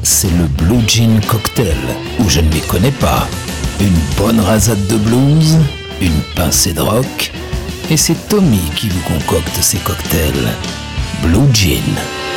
c'est le Blue Jean Cocktail, où je ne m'y connais pas. Une bonne rasade de blues, une pincée de rock, et c'est Tommy qui vous concocte ces cocktails. Blue Jean.